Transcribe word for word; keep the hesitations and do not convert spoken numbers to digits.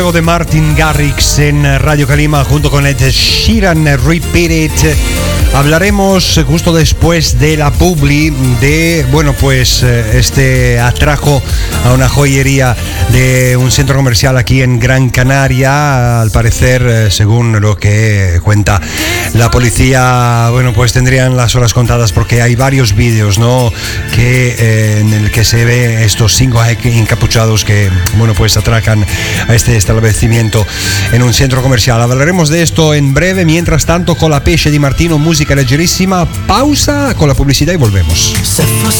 De Martin Garrix en Radio Calima junto con Ed Sheeran, Repeat It. Hablaremos justo después de la publi de, bueno, pues este atraco a una joyería de un centro comercial aquí en Gran Canaria. Al parecer, según lo que cuenta la policía, bueno, pues tendrían las horas contadas porque hay varios vídeos, ¿no? Que eh, en el que se ve estos cinco encapuchados que, bueno, pues atracan a este establecimiento en un centro comercial. Hablaremos de esto en breve. Mientras tanto, con la Pesce di Martino, música leggerissima, pausa con la pubblicità e volvemos. Se fosse